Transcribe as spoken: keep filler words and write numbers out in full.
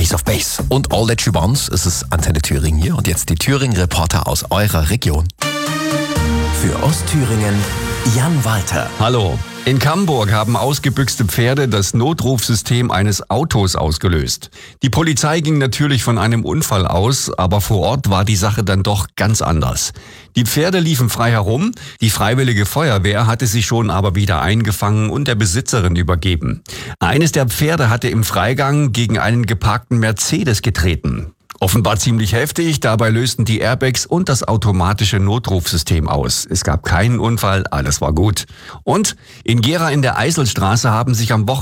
Ace of Base und All That She Wants. Es ist Antenne Thüringen hier und jetzt die Thüringen-Reporter aus eurer Region. Für Ostthüringen Jan Walter. Hallo. In Camburg haben ausgebüxte Pferde das Notrufsystem eines Autos ausgelöst. Die Polizei ging natürlich von einem Unfall aus, aber vor Ort war die Sache dann doch ganz anders. Die Pferde liefen frei herum, die Freiwillige Feuerwehr hatte sie schon aber wieder eingefangen und der Besitzerin übergeben. Eines der Pferde hatte im Freigang gegen einen geparkten Mercedes getreten. Offenbar ziemlich heftig, dabei lösten die Airbags und das automatische Notrufsystem aus. Es gab keinen Unfall, alles war gut. Und in Gera in der Eiselstraße haben sich am Wochenende